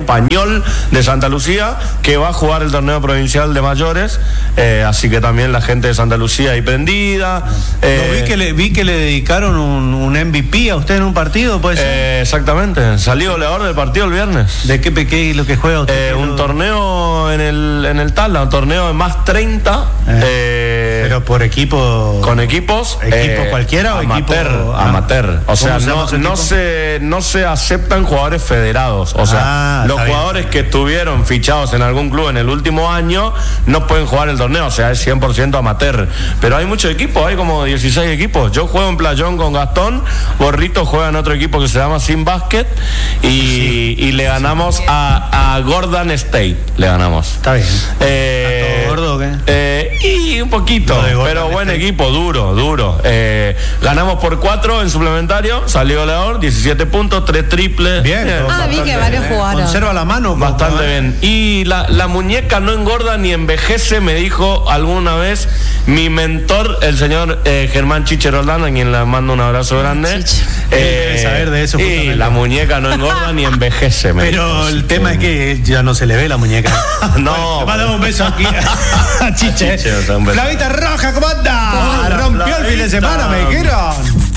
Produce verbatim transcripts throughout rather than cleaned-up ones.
Español de Santa Lucía, que va a jugar el torneo provincial de mayores, eh, así que también la gente de Santa Lucía ahí prendida. Eh, no, vi, que le, vi que le dedicaron un, un M V P a usted en un partido, ¿puede ser? Eh, exactamente, salí goleador del partido el viernes. ¿De qué pequeño lo que juega usted? Eh, un torneo en el, en el Tala, un torneo de más treinta. Eh, eh, pero por equipo. Con equipos. ¿Equipo eh, cualquiera o amateur, equipo? Amateur. O sea, se no, no, se, no se aceptan jugadores federados. O sea, ah, los jugadores bien. que estuvieron fichados en algún club en el último año no pueden jugar el torneo. O sea, es cien por ciento amateur. Pero hay muchos equipos, hay como dieciséis equipos. Yo juego en Playón con Gastón. Gorrito juega en otro equipo que se llama Sin Basket. Y, sí. y le ganamos a, a Gordon State. Le ganamos. Está bien. Eh, ¿Todo gordo o qué? Eh, y un poquito. Pero buen State. equipo, duro, duro. Eh, ganamos por cuatro en suplementario. Salió goleador, diecisiete puntos, tres triples. Bien. bien ah, vi que varios jugaron. Conserva la mano. Bastante bien. Y la, la muñeca no engorda ni envejece, me dijo alguna vez mi mentor, el señor eh, Germán Chiche Roldán, a quien le mando un abrazo grande. Eh, debe saber de eso. Y la muñeca no engorda ni envejece. Me Pero dijo. el tema es que ya no se le ve la muñeca. No. Te mando un beso aquí a Chiche. Chiche, o sea, un beso. Flavita Roja, ¿cómo anda? ¿Cómo rompió Flavita? El fin de semana, me dijeron.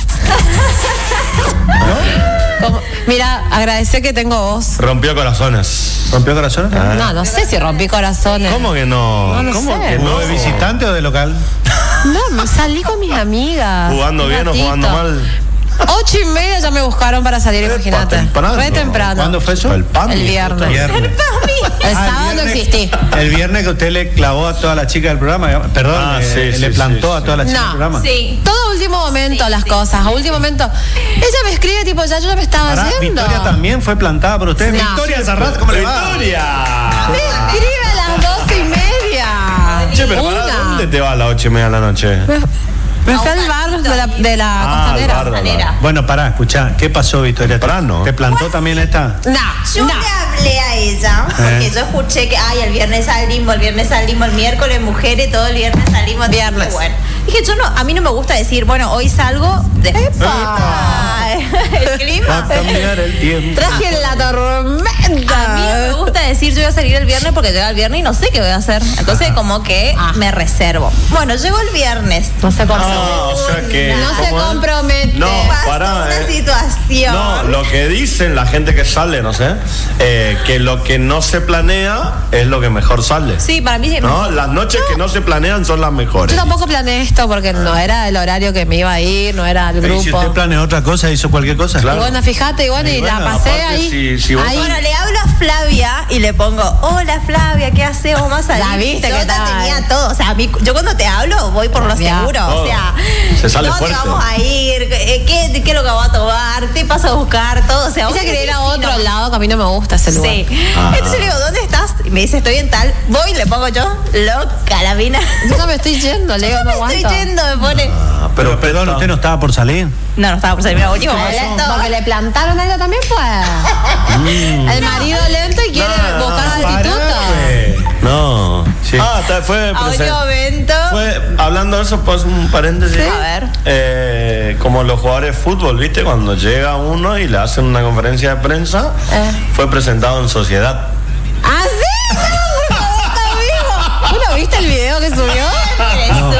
¿No? Como, mira, agradecer que tengo voz. Rompió corazones. ¿Rompió corazones? Ah. No, no sé si rompí corazones. ¿Cómo que no? No, no ¿Cómo sé. que no? ¿De visitante o de local? No, salí con mis amigas. ¿Jugando bien ratito. o jugando mal? Ocho y media ya me buscaron para salir, imagínate. Re temprano. ¿Cuándo fue eso? El, el viernes. El, viernes. el sábado ah, el no existí. El viernes que usted le clavó a todas las chicas del programa, perdón, ah, sí, eh, sí, le plantó sí, a todas las chicas no, del programa. Sí. Todo a último momento sí, las sí. cosas, a último momento. Ella me escribe tipo, ya yo ya me estaba Pará, haciendo. Victoria también fue plantada por usted. No. Victoria Zarrat, ¿cómo le va? Victoria. Me escribe a las doce y media. Che, pero ¿para dónde te va a las ocho y media de la noche? Me fui al bar de la, de la ah, costanera. Bar, bar. Bueno, pará, escuchá, ¿qué pasó, Victoria? Temprano. ¿Te plantó también esta? No, Yo no. le hablé a ella, porque eh. yo escuché que, ay, el viernes salimos, el viernes salimos, el miércoles mujeres, todo el viernes salimos. Viernes. Bueno, dije, yo no, a mí no me gusta decir, bueno, hoy salgo de... ¡Epa! El clima. Va a cambiar el tiempo. Traje la tormenta. A mí no me gusta decir, yo voy a salir el viernes porque llega el viernes y no sé qué voy a hacer. Entonces, Ajá. como que ah. me reservo. Bueno, llegó el viernes. No se compromete. No, o sea que, no se compromete. No, Pasa pará, una eh. situación. No, lo que dicen la gente que sale, no sé, eh, que lo que no se planea es lo que mejor sale. Sí, para mí. No, las noches no. que no se planean son las mejores. Yo tampoco planeé esto porque no era el horario que me iba a ir, no era el grupo. ¿Y si usted planeó otra cosa, hizo cualquier cosa? Claro. Y bueno, fíjate, y bueno, y, y bueno, la pasé ahí. Si, si vos ahí. Bueno, le hablo a Flavia y le pongo, hola Flavia, ¿qué haces? Vamos a salir. La viste yo que ya tal. tenía todo. O sea, a mí, yo cuando te hablo voy por lo ya. seguro. Todo. O sea, se sale ¿dónde fuerte. vamos a ir? ¿Qué, ¿Qué es lo que vamos a tomar? ¿Te paso a buscar? Todo. O sea, ella quería ir a otro no. lado que a mí no me gusta ese lugar. Sí. Ah. Entonces le digo, ¿dónde estás? Y me dice, estoy en tal. Voy y le pongo yo, loca, la mina. Yo no me estoy yendo, le digo, yo no me aguanto. estoy yendo, me pone. Ah, pero, pero perdón, ¿usted no estaba por salir? No, no estaba por salir. Mira, último, porque le plantaron a ella también, pues. mm. El marido lento y quiere no, buscar sustituto. No. Sí. Ah, fue. A un momento. Fue, hablando de eso, pues un paréntesis. ¿Sí? A ver. Eh, como los jugadores de fútbol, ¿viste? Cuando llega uno y le hacen una conferencia de prensa, eh. fue presentado en Sociedad. ¿Ah, sí? ¿Está vivo? ¿Tú no viste el video que subió? No.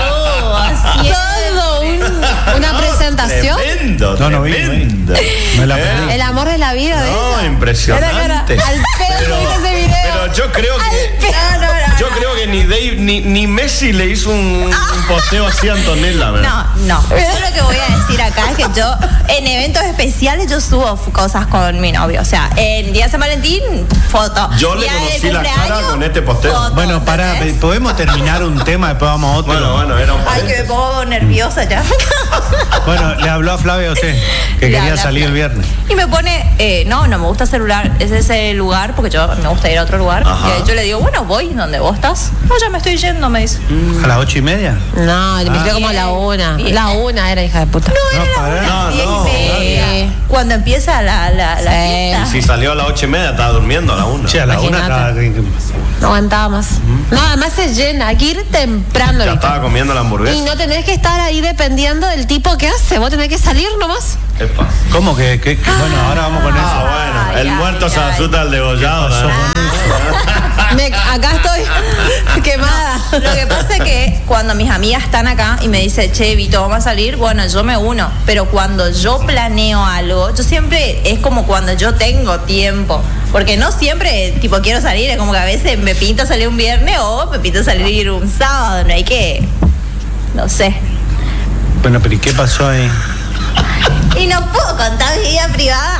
Todo un, una presentación. Tremendo, no, no vi, tremendo. Me la perdí. El amor de la vida de no, ella. Impresionante. Era, era, al pedo pero, viste ese video. Pero yo creo que no, no, no, yo no. creo que ni Dave ni, ni Messi le hizo un, un posteo así a Antonella, ¿verdad? No, no. Yo lo que voy a decir acá es que yo en eventos especiales yo subo cosas con mi novio. O sea, en Día de San Valentín, foto. Yo le conocí la cara con este posteo. Foto, bueno, para, ¿podemos terminar un tema? Después vamos a otro. Bueno, bueno, era un Ay, que me pongo nerviosa ya. Bueno, le habló a Flavia a usted, que Le quería salir Flavia. el viernes. Y me pone, eh, no, no me gusta celular, es ese lugar, porque yo me gusta ir a otro lugar. Ajá. Y yo le digo, bueno, voy, ¿dónde vos estás? No, ya me estoy yendo, me dice. ¿A las ocho y media? No, me quedé como a la una. Bien. La una era, hija de puta. No, era para. las No, diez no, y media. sí. Cuando empieza la, la, la Sí. fiesta. Si salió a las ocho y media, estaba durmiendo a la una. Sí, a la una Imagínate. estaba... No aguantaba más. No, además se llena. Hay que ir temprano. Ya ¿viste? estaba comiendo la hamburguesa. Y no tenés que estar ahí dependiendo del tipo que hace. Vos tenés que salir nomás. Epa. ¿Cómo que, que, que? Bueno, ahora vamos con eso. Ah, bueno, Ay, el ay, muerto ay. se asusta al degollado. ¿No? Me- acá estoy quemada. Lo que pasa es que cuando mis amigas están acá y me dicen, che, Vito, vamos a salir, bueno, yo me uno. Pero cuando yo planeo algo, yo siempre es como cuando yo tengo tiempo. Porque no siempre, tipo, quiero salir. Es como que a veces me pinta salir un viernes o me pinta salir un sábado. No hay que. No sé. Bueno, pero ¿y qué pasó ahí? Y no puedo contar mi vida privada.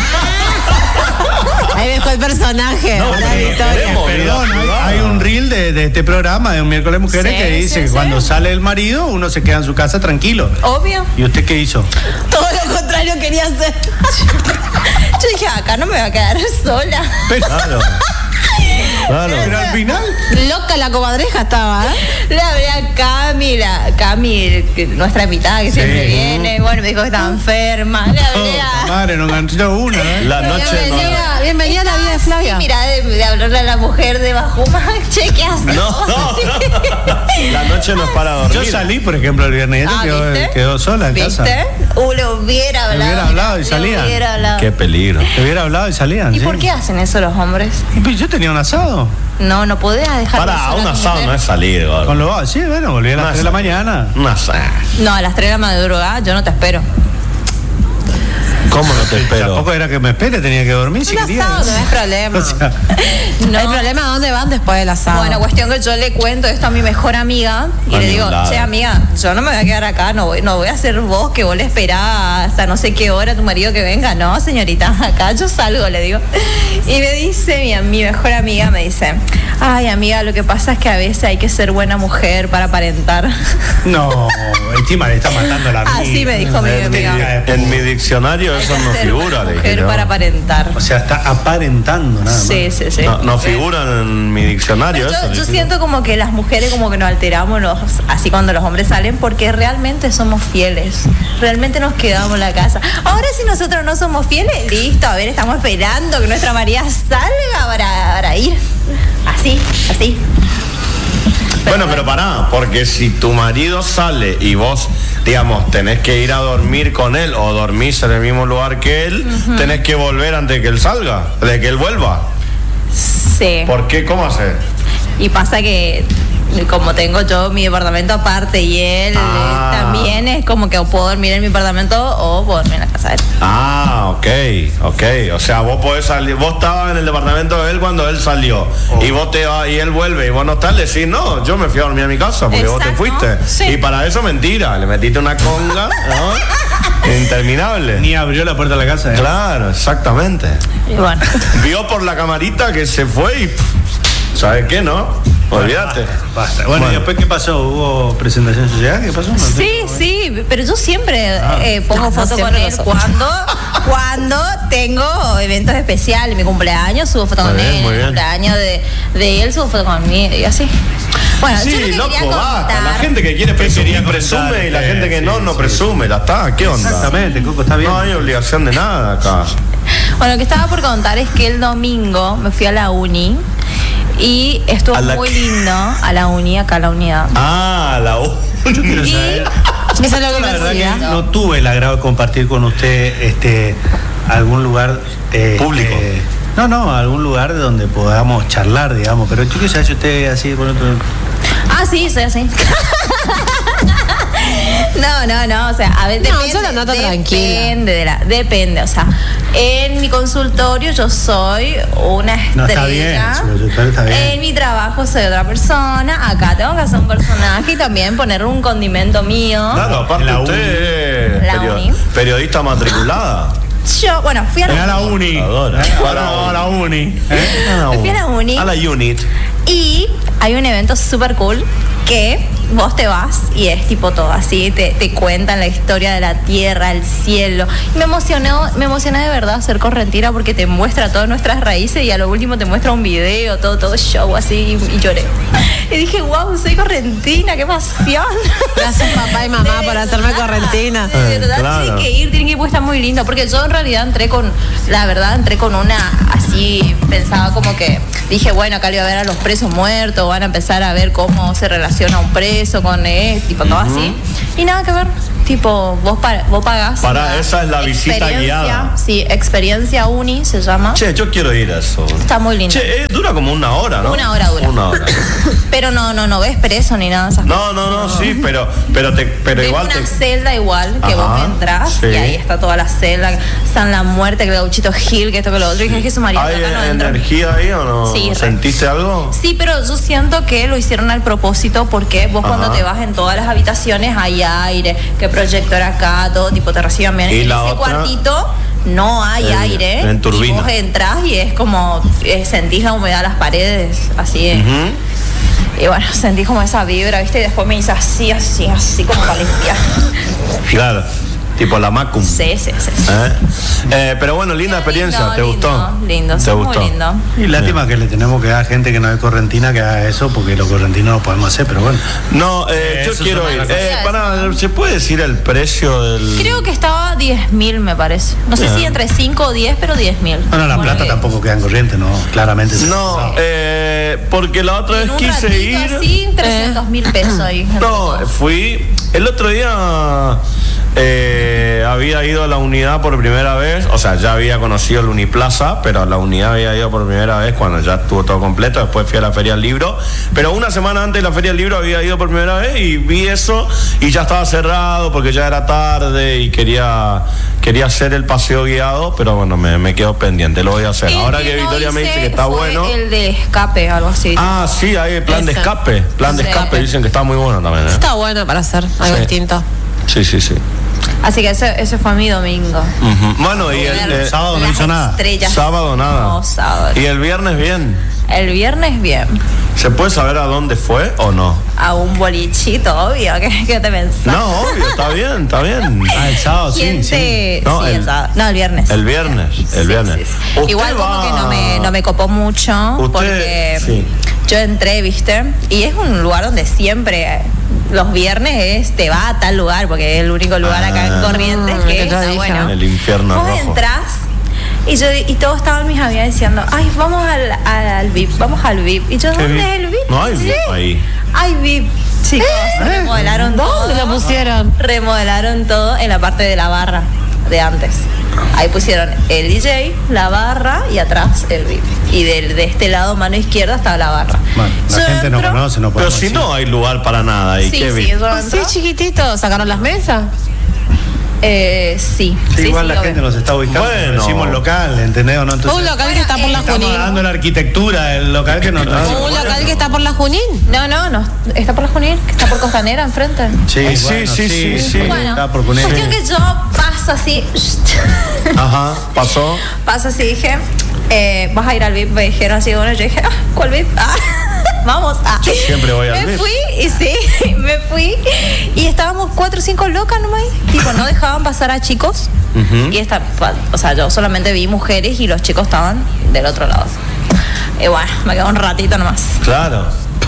Ahí dejó el personaje. No, la pero historia. queremos. Perdón, hay, hay un reel de, de este programa de un miércoles mujeres Sí, que dice sí, que sí. cuando sale el marido uno se queda en su casa tranquilo. Obvio. ¿Y usted qué hizo? Todo lo contrario quería hacer. Yo dije, acá no me voy a quedar sola. Pero, Claro. Claro. pero al final, Loca la comadreja estaba, ¿eh? La hablé a Cami, la, Cami, que- nuestra invitada que siempre viene. Bueno, me dijo que estaba enferma. Le hablé oh, a. madre, nos ganó una, ¿eh? La noche no. Bienvenida, bienvenida a la vida de Flavia. Sí, mira, de, de hablarle a la mujer de Bajuma. Che, ¿qué haces? No, no, no. La noche no es para dormir. Yo salí, por ejemplo, el viernes y ella Ah, quedó, ¿viste? quedó sola en ¿Viste? casa. Uh, le hubiera hablado. hubiera hablado y le salía. hubiera hablado. Qué peligro. Te hubiera hablado y salían. ¿Y sí. por qué hacen eso los hombres? Y pues yo tenía un asado. No, no podés dejar. Para, un asado no es salir, gordo. Con lo sí, bueno, volví a las Un tres de la asado. mañana. Un asado. No, a las tres de la madrugada yo no te espero. ¿Cómo no te espero? Tampoco era que me espere, tenía que dormir si Un quería. asado no es problema. O sea, No. El problema es dónde van después del asado. Bueno, cuestión que yo le cuento esto a mi mejor amiga y A le ningún digo, lado. che amiga, yo no me voy a quedar acá, no voy, no voy a ser vos que vos le esperás hasta no sé qué hora tu marido que venga, no señorita, acá yo salgo, le digo. Y me dice, mi, mi mejor amiga me dice, ay amiga, lo que pasa es que a veces hay que ser buena mujer para aparentar. no, encima le está matando la amiga. Así me dijo mi amiga. En mi diccionario Hay eso que no ser figura, buena le dije mujer yo. para aparentar. O sea, está aparentando nada más. Sí, sí, sí. No, no figura en mi diccionario Pero eso. yo, yo dije siento como que las mujeres como que nos alteramos los, así cuando los hombres salen porque realmente somos fieles, realmente nos quedamos en la casa. Ahora si nosotros no somos fieles, listo, a ver, estamos esperando que nuestra María salga para, para ir. Así, así. Bueno, pero pará, porque si tu marido sale y vos, digamos, tenés que ir a dormir con él o dormís en el mismo lugar que él, tenés que volver antes de que él salga, de que él vuelva. Sí. ¿Por qué? ¿Cómo hacer? Y pasa que como tengo yo mi departamento aparte y él Ah. eh, también es como que o puedo dormir en mi departamento o puedo dormir en la casa de él. Ah, ok, ok. O sea, vos podés salir, vos estabas en el departamento de él cuando él salió Oh. y vos te vas y él vuelve y vos no estás, le decís, no, yo me fui a dormir a mi casa porque vos te Exacto, fuiste. sí. Y para eso mentira, le metiste una conga, ¿no? Interminable. Ni abrió la puerta de la casa. ¿eh? Claro, exactamente. Y bueno. Vio por la camarita que se fue y pff, ¿sabes qué, no? Olvídate. Basta. Bueno, Bueno. ¿y después qué pasó? ¿Hubo presentación en sociedad? ¿Qué pasó? No sé. Sí, sí, pero yo siempre eh, pongo No, no fotos con siempre él nosotros. cuando, cuando tengo eventos especiales. Mi cumpleaños subo fotos Muy con bien, él, muy el bien. cumpleaños de, de él subo fotos conmigo y así. Bueno, yo lo Sí, que loco, quería basta. La contar. gente que quiere presumir quería presume comentar, y la eh, gente que sí, no, no sí, presume. Ya está, ¿qué onda? Exactamente, Coco, está bien. No hay obligación de nada acá. Bueno, lo que estaba por contar es que el domingo me fui a la uni y estuvo ¿A la muy qué? lindo a la uni, acá a la unidad. Ah, la U. Yo quiero Y- saber. Esa es la Yo la verdad universidad. que no tuve el agrado de compartir con usted este algún lugar eh, Público. eh, no, no, algún lugar donde podamos charlar, digamos. Pero yo quiero saber si usted así por otro. Ah, sí, soy así. No, no, no, o sea, a ver, No, depende, yo la noto tranquila. depende de la, depende, o sea, en mi consultorio yo soy una estrella. No, está bien, su consultorio está bien. En mi trabajo soy otra persona, acá tengo que hacer un personaje y también poner un condimento mío. Claro, aparte La usted es La perio- uni. periodista matriculada. Yo, bueno, fui a Ve la, a la uni. Adora. ¿Eh? Ahora a la uni. ¿eh? fui a la uni A la unit. y hay un evento súper cool que vos te vas y es tipo todo así, te, te cuentan la historia de la tierra, el cielo. Y me emocionó, me emocioné de verdad ser correntina porque te muestra todas nuestras raíces y a lo último te muestra un video, todo, todo show así y, y lloré. Y dije, wow, soy correntina, qué pasión. Gracias papá y mamá De por hacerme verdad, correntina. De verdad, Eh, claro. tienen que ir, tienen que ir, pues está muy lindo. Porque yo en realidad entré con, la verdad, entré con una así, pensaba como que, dije, bueno, acá le voy a ver a los presos muertos, van a empezar a ver cómo se relaciona un preso con él, tipo todo así. Y nada que ver. tipo, vos, pa- vos pagás. Para, esa es la visita experiencia, guiada. Sí, experiencia uni se llama. Che, yo quiero ir a eso. Está muy lindo. Che, eh, dura como una hora, ¿no? Una hora dura. Una hora. Pero no, no, no ves preso ni nada de esas No, no, no, sí, pero, pero, te, pero Ves igual una te... celda igual, que Ajá, vos entras sí. y ahí está toda la celda, San la muerte, que Gauchito Gil, que esto, que lo otro. Y dije, Jesús María, ¿Hay acá no entro. energía ahí o no? Sí, re. ¿Sentiste algo? Sí, pero yo siento que lo hicieron al propósito porque vos Ajá. cuando te vas en todas las habitaciones hay aire, que proyector acá, todo tipo te reciben bien. ¿Y En la ese otra? cuartito no hay En- aire. en turbina. Y vos entras y es como, eh, sentís la humedad de las paredes, así es. Ujú. Y bueno, sentí como esa vibra, ¿viste? Y después me hice así, así, así como para limpiar. Claro, tipo la Macum. Sí, sí, sí. ¿Eh? Eh, pero bueno, linda experiencia, Lindo, ¿te gustó? lindo, lindo, ¿Te sí, muy gustó? lindo. Y lástima que le tenemos que dar a gente que no es correntina que haga eso, porque los correntinos lo podemos hacer, pero bueno. No, eh, yo Eso quiero es ir. otra Eh, cosa. pará, ¿se puede decir el precio del...? Creo que estaba diez mil, me parece. No sé Bien. si entre cinco o diez, pero diez mil. Bueno, la plata tampoco queda en corriente, ¿no? Claramente. se- No, eh, porque la otra vez En un quise ratito ir... así, trescientos mil pesos ahí. No, fui. El otro día eh, había ido a la unidad por primera vez. O sea, ya había conocido el Uniplaza, pero a la unidad había ido por primera vez cuando ya estuvo todo completo. Después fui a la Feria del Libro. Pero una semana antes de la Feria del Libro había ido por primera vez y vi eso y ya estaba cerrado porque ya era tarde y quería, quería hacer el paseo guiado. Pero bueno, me, me quedo pendiente, lo voy a hacer. El Ahora que no Victoria me hice dice que está fue bueno. El de escape, algo así. Ah, sí, hay plan de Ese. escape. Plan de Sí. escape, dicen que está muy bueno también. ¿eh? Está bueno para hacer algo Sí. distinto. Sí, sí, sí. Así que ese, ese fue mi domingo. Ujú. Bueno, y el, El eh, sábado no Las hizo nada. estrellas. sábado nada. No, sábado. Y el viernes bien. El viernes bien. ¿Se puede saber a dónde fue o no? A un bolichito, obvio. ¿Qué, qué te pensás? No, obvio, está bien, está bien. Ah, el sábado, sí, ¿Quién sí. te- No, sí, el- el sábado. No, el viernes. El viernes, el Sí, viernes. sí, sí. Usted Igual como va- que no me, no me copó mucho Usted- porque sí. yo entré, ¿viste? Y es un lugar donde siempre eh, los viernes es te va a tal lugar porque es el único lugar acá en Ah. Corrientes Mm, que que yo está dije. bueno. El infierno Vos rojo. entras y yo y todos estaban mis amigas diciendo, ay, vamos al, al, al V I P, vamos al V I P. Y yo, ¿Qué ¿dónde V I P? es el V I P? No hay V I P Sí. ahí. Hay V I P, chicos. Remodelaron ¿Dónde todo. lo pusieron? Remodelaron todo en la parte de la barra de antes. Ahí pusieron el D J, la barra y atrás el V I P. Y del, de este lado, mano izquierda, estaba la barra. Bueno, la Yo gente no entro- conoce, no Pero podemos si decir. no hay lugar para nada ahí, Sí, ¿qué sí, vi? yo Así entro. chiquitito, sacaron las mesas. Eh, sí. Sí, sí, igual sí, la lo gente veo. nos está ubicando. Bueno. Decimos local, ¿entendés o no? Entonces, Un local que está por la estamos Junín. dando la arquitectura del local que nos Un local que está por la Junín. No, no, no. Está por la Junín, que está por Costanera enfrente. Sí, Sí, bueno, sí, sí, sí. Bueno, Está por poner. cuestión que yo paso así, Ajá, pasó. paso así, dije, eh, vas a ir al V I P, me dijeron así, bueno, yo dije, ah, ¿cuál V I P? Ah, vamos, ah. Yo siempre voy al Me V I P. fui, y sí, me fui, y estábamos cuatro o cinco locas nomás, tipo, no dejaban pasar a chicos, Ujú. y esta, o sea, yo solamente vi mujeres y los chicos estaban del otro lado. Y bueno, me quedé un ratito nomás. Claro.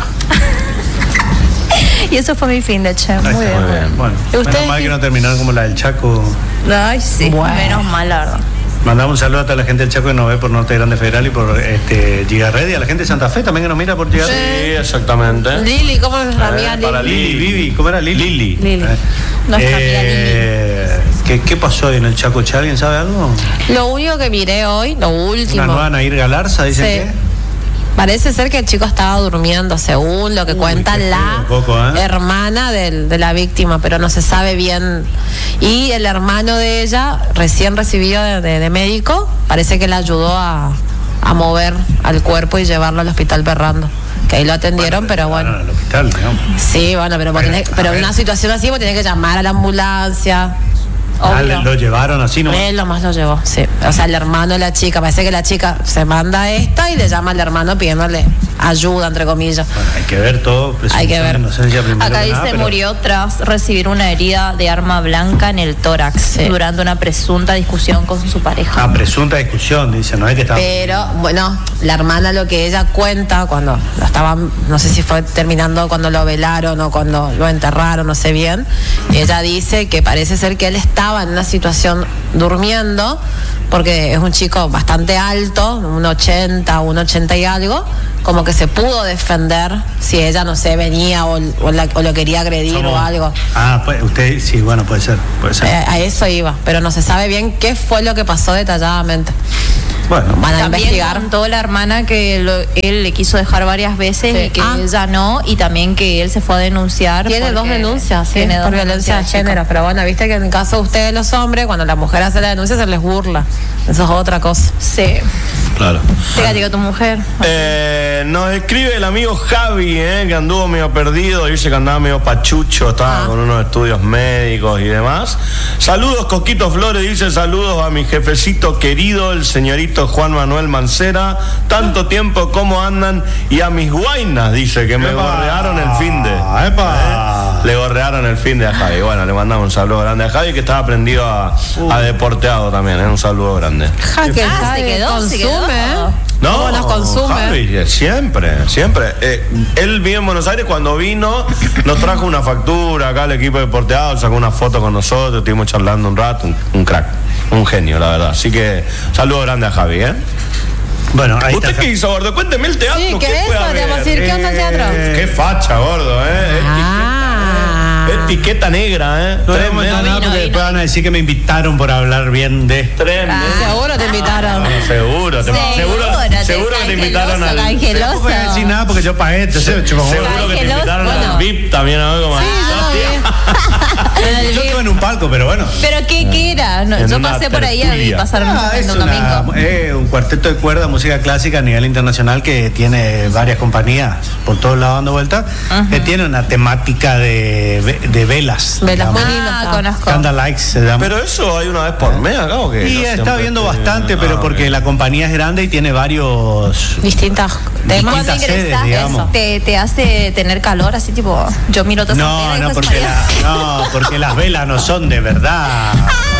Y eso fue mi fin de che, muy Ahí bien. está, muy bien. Bueno, ¿Y ustedes menos mal qué? que no terminaron como la del Chaco. Ay, sí, Bueno. menos mal, la verdad. Mandamos un saludo a toda la gente del Chaco que nos ve por Norte Grande Federal y por este, Giga y a la gente de Santa Fe también que nos mira por Giga Sí, exactamente. Lili, ¿cómo es la amiga Eh, para Lili? Lili, Vivi, ¿cómo era Lili? Lili. Lili. Eh, Nuestra eh, ¿qué, ¿Qué pasó ahí en el Chaco? Che? ¿Alguien sabe algo? Lo único que miré hoy, lo Una último. nueva Nair Galarza, dicen Sí. que. Parece ser que el chico estaba durmiendo, según lo que Uy, cuenta qué la feo, Coco, ¿eh? hermana del- de la víctima, pero no se sabe bien. Y el hermano de ella, recién recibido de, de- de médico, parece que le ayudó a, a mover al cuerpo y llevarlo al hospital Berrando. Que ahí lo atendieron, pero bueno. Al hospital, digamos. Sí, bueno, pero, vos Bueno, tenés- a pero en ver. una situación así vos tenés que llamar a la ambulancia. Ah, Obvio. le- lo llevaron así, ¿no? Él nomás lo llevó, sí. O sea, el hermano de la chica, parece que la chica se manda esta y le llama al hermano pidiéndole ayuda, entre comillas. Bueno, hay que ver todo. Hay que ver. inocencia primero Acá que dice nada, pero- murió tras recibir una herida de arma blanca en el tórax Sí. durante una presunta discusión con su pareja. Ah, presunta discusión, dice, no es que estaba. Pero, bueno, la hermana lo que ella cuenta cuando lo estaban, no sé si fue terminando cuando lo velaron o cuando lo enterraron, no sé bien, ella dice que parece ser que él estaba en una situación durmiendo, porque es un chico bastante alto, un ochenta, un ochenta y algo, como que se pudo defender si ella, no sé, venía o, o, la, o lo quería agredir Somos... o algo. Ah, pues usted, sí, bueno, puede ser, puede ser. Eh, a eso iba, pero no se sabe bien qué fue lo que pasó detalladamente. Bueno, van a también investigar. Contó la hermana que lo, él le quiso dejar varias veces sí. y que ah. ella no, y también que él se fue a denunciar. Tiene dos denuncias, sí, tiene por dos violencia de género. chicos. Pero bueno, viste que en el caso de ustedes los hombres, cuando la mujer hace la denuncia se les burla. Eso es otra cosa. Sí. Claro. Te digo tu mujer. Eh, nos escribe el amigo Javi, eh, que anduvo medio perdido, dice que andaba medio pachucho, estaba ah. con unos estudios médicos y demás. Saludos, Coquito Flores, dice saludos a mi jefecito querido, el señorito Juan Manuel Mancera. Tanto tiempo como andan. Y a mis guainas, dice que me ¡Epa! gorrearon el fin de. ¡Epa! ¿Eh? Le gorrearon el fin de a Javi. Bueno, le mandamos un saludo grande a Javi, que estaba aprendido a, uh. a deporteado también, ¿eh? Un saludo grande. Ja, que ah, se quedó, consume, se quedó. ¿eh? No, ¿Cómo nos consume? Javi, siempre, siempre. Eh, él vive en Buenos Aires, cuando vino nos trajo una factura acá al equipo de Porteado, sacó una foto con nosotros, estuvimos charlando un rato, un, un crack, un genio, la verdad. Así que saludo grande a Javi, ¿eh? Bueno, ahí ¿Usted está. qué hizo, gordo? Cuénteme el teatro. Sí, ¿qué, ¿Qué es fue eso? a Te ver? vamos a decir, ¿qué onda el teatro? Eh, qué facha, gordo, ¿eh? Ah. Etiqueta, ¿eh? Etiqueta negra, ¿eh? No Tremendo. nada vino, porque vino. después van a decir que me invitaron por hablar bien de esto. Tremendo. Ah, seguro te invitaron. No, seguro, te, Seguro, seguro, te- seguro que te invitaron al. Angeloso. No voy a decir nada porque yo pagué, entonces chupo Seguro huevo. que te Angelos, invitaron bueno. al V I P también, ¿no? Como Sí, Yo estuve en un palco, pero bueno. ¿Pero qué, qué era? No, En yo una pasé por ahí y tertulia. pasaron Ah, es un domingo. una- eh, un cuarteto de cuerda, música clásica a nivel internacional que tiene varias compañías por todos lados dando vueltas, Ajá. que tiene una temática de, ve- de velas. Velas digamos. muy lindas. Ah, Ah. conozco. Candlelights se llama. Pero eso hay una vez por mes acá, ¿o qué? y No está siempre viendo te- bastante, pero Ah, porque ok. la compañía es grande y tiene varios. Distintas temas. Cuando distintas sedes, ingresas, digamos. te, te hace tener calor, así tipo, yo miro todas No, esas no velas, porque, María. la- no, porque las velas no son de verdad.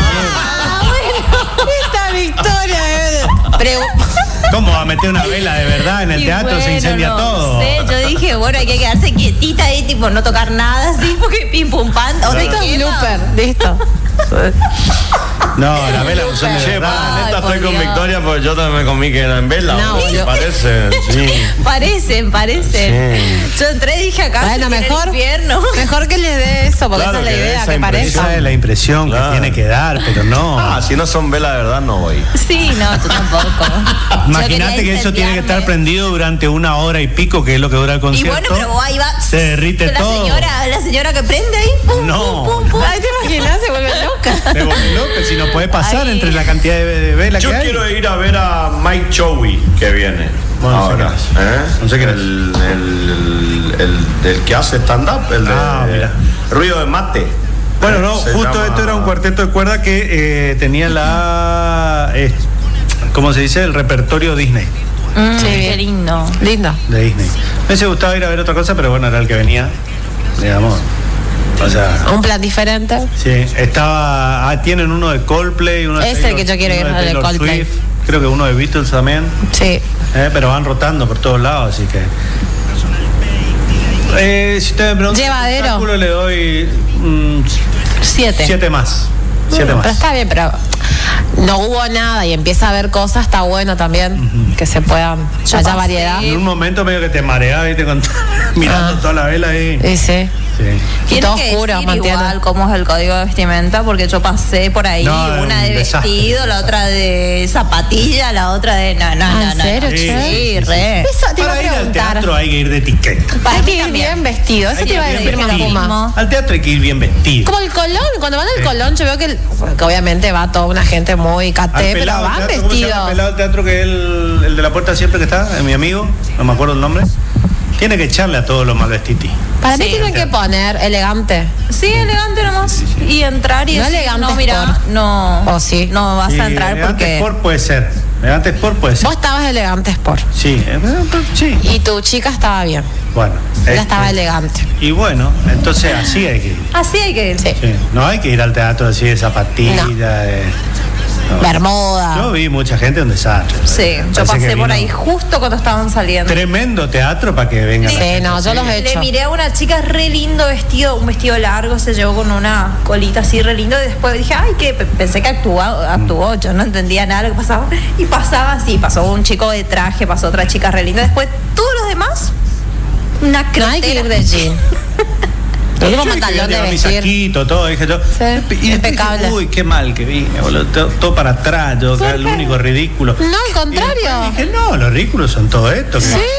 Esta victoria es... Pregu- ¿Cómo va a meter una vela de verdad en el Y teatro? bueno, Se incendia no todo. sé, yo dije, bueno, hay que quedarse quietita ahí, tipo, no tocar nada así, porque pim pum pan, o te Esto es un quema. blooper, listo. No, las velas no son de Che, verdad. para, neta, Ay, por estoy con Dios. Victoria porque yo también me comí que era en vela. No, boludo, yo- parece, sí. Parecen, parecen. Sí. Yo entré y dije acá, Bueno, se viene mejor, el infierno. mejor que les dé eso, porque Claro, esa es la que dé idea, esa que parezca. Esa es la impresión Claro. que tiene que dar, pero no. Ah, si no son velas de verdad, no voy. Sí, no, tú tampoco. Imagínate que eso tiene que estar prendido durante una hora y pico, que es lo que dura el Y concierto. bueno, pero vos ahí va. Se derrite la todo. Señora, la señora que prende ahí, pum, No. pum, pum, pum. Ay, te imaginas, se vuelve loca. Me volví loco, si no puede pasar Ay. entre la cantidad de, de velas Yo que hay. quiero ir a ver a Mike Chowie, que viene. Bueno, no sé ahora. quién es. ¿eh? No sé quién es. el, el, el, el que hace stand-up, el de Ah, mira. Ruido de Mate. Bueno, no, Se justo llama- esto era un cuarteto de cuerda que eh, tenía la. Eh, ¿Cómo se dice? El repertorio Disney. Mm, Sí. qué lindo. Lindo. De Disney. Me hubiese gustado ir a ver otra cosa, pero bueno, era el que venía. Digamos. O sea. Un plan diferente. Sí, estaba. Ah, tienen uno de Coldplay, uno de Ese Taylor- que yo quiero ir, uno el de Taylor Coldplay. Swift, creo que uno de Beatles también. Sí. Eh, pero van rotando por todos lados, así que. Eh, si usted me pregunta, Llevadero. espectáculo, le doy mm, Siete. siete más. Siete Pero más. está bien, pero no hubo nada y empieza a haber cosas, está bueno también que se puedan, Yo haya pasé- variedad. En un momento medio que te mareaba y te mirando Ah. toda la vela ahí. Y sí. Sí. Y Tiene todo que oscuro, decir mantiene. igual cómo es el código de vestimenta, porque yo pasé por ahí, No, una un de desastre, vestido, la otra de zapatilla, la otra de no, no, Ah, no, ¿en no, serio, no. che? Sí, Sí, sí, re. Eso te iba a Para ir al preguntar. teatro hay que ir de etiqueta. Para Hay mí que ir también. bien vestido, eso Hay te que iba a ir decir bien más vestido. Puma. Al teatro hay que ir bien vestido. Como el Colón, cuando van al Colón yo veo que, el- que obviamente va toda una gente muy Al caté, pero pelado van del teatro, ¿cómo se llama el vestidos. pelado del teatro que es el, el de la puerta siempre que está? Es mi amigo, no me acuerdo el nombre. Tiene que echarle a todos los mal vestitis. Para mí Sí. tienen que poner elegante. Sí, elegante nomás. Y entrar y No decir, elegante no, mira, sport. no, Oh, sí. no vas Y a entrar elegante porque... Sport puede ser. Elegante Sport puede ser. Vos estabas elegante sport Sí, eh, pero- sí. y tu chica estaba bien. Bueno. Ella este, estaba elegante. Y bueno, entonces así hay que ir. Así hay que ir. Sí. Sí, no hay que ir al teatro así de zapatilla, No. de... no. Bermuda. Yo vi mucha gente un desastre. Sí, yo Parece que pasé por vino ahí justo cuando estaban saliendo. Tremendo teatro para que vengan. Sí, la gente no, yo así. los he Le hecho. miré a una chica re lindo vestido, un vestido largo, se llevó con una colita así re lindo y después dije, ay, que pensé que actuó, actuó, yo no entendía nada de lo que pasaba y pasaba así, pasó un chico de traje, pasó otra chica re linda, después todos demás, una crotera. No hay que ir de jean. El último pantalón de mi vestir. saquito, todo, dije yo. Sí, y después impecable. dije, uy, qué mal que vine, boludo, todo, todo para atrás, yo, que era el único ridículo. No, al contrario. Y después dije, no, los ridículos son todo esto. Que Sí.